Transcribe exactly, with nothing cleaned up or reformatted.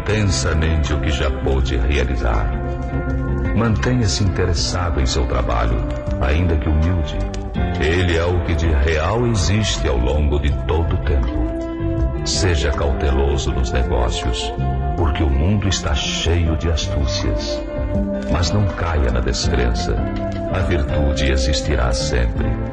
intensamente o que já pôde realizar. Mantenha-se interessado em seu trabalho, ainda que humilde. Ele é o que de real existe ao longo de todo o tempo. Seja cauteloso nos negócios, porque o mundo está cheio de astúcias. Mas não caia na descrença. A virtude existirá sempre.